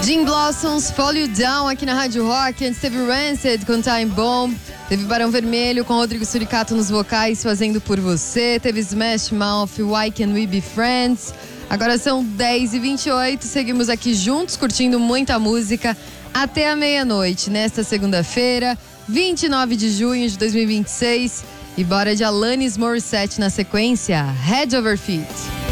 Gin Blossoms, Fall You Down aqui na Rádio Rock. Antes teve Rancid com Time Bomb. Teve Barão Vermelho com Rodrigo Suricato nos vocais, Fazendo Por Você. Teve Smash Mouth, Why Can We Be Friends. Agora são 10h28, seguimos aqui juntos curtindo muita música até a meia-noite, nesta segunda-feira, 29 de junho de 2026. E bora de Alanis Morissette na sequência, Head Over Feet.